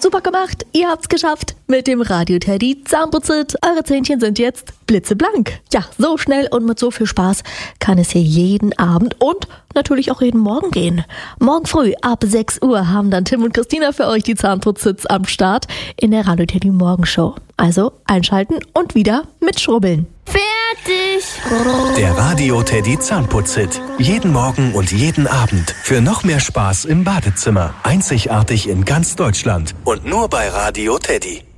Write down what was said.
Super gemacht, ihr habt's geschafft. Mit dem Radio Teddy Zahnputzit. Eure Zähnchen sind jetzt blitzeblank. Ja, so schnell und mit so viel Spaß kann es hier jeden Abend und natürlich auch jeden Morgen gehen. Morgen früh ab 6 Uhr haben dann Tim und Christina für euch die Zahnputzits am Start in der Radio Teddy Morgenshow. Also einschalten und wieder mitschrubbeln. Fertig! Der Radio Teddy Zahnputzhit. Jeden Morgen und jeden Abend. Für noch mehr Spaß im Badezimmer. Einzigartig in ganz Deutschland. Und nur bei Radio Teddy.